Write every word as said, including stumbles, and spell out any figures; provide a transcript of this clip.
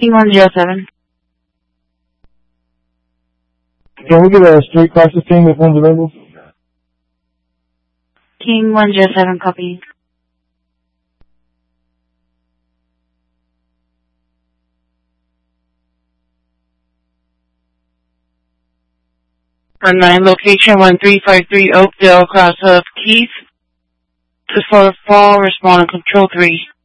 King one zero seven. Can we get a street crisis team if one's available? King one zero seven, copy. On nine, location one three five three Oakdale, cross of Keith. To for fall, respond on control three.